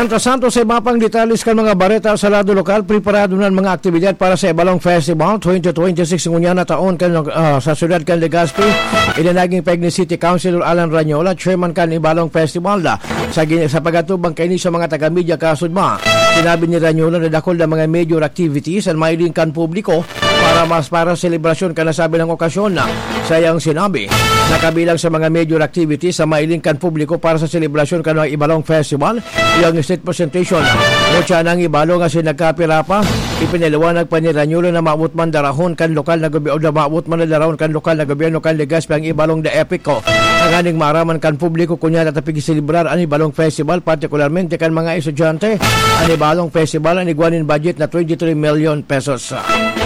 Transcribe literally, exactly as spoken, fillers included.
Mientras tanto, sa iba pang detalles kan mga bareta sa lado lokal, preparado na mga aktibidad para sa Ibalong Festival twenty twenty-six ngunya na taon kan uh, sa siyudad kan Legazpi. Ilanaging peg ni City Councilor Alan Ranyola, chairman kan Ibalong Festival da sa, sa pagatubang kini sa mga taga-media kasudma. Sinabi ni Ranyola na dakol na mga major activities ang mailin kan publiko para mas para selebrasyon kan nasabi ng okasyon na sayang sinabi na kabilang sa mga major activities sa mailin kan publiko para sa selebrasyon kan ng Ibalong Festival yung state presentation. Mucha nang Ibalo nga sinagkapira pa, ipinaliwanag pa ni Ranyola na maabot man darahon kan lokal na gobyerno, na maabot man na darahon kan lokal na gobyerno kan Legazpi ang Ibalong da Epico. Ang aning maraman kan publiko kunya natapig isilibrar ang Ibalong Festival, partikularmente kan mga estudyante. Ang Ibalong Festival ang igwanin budget na twenty-three million pesos.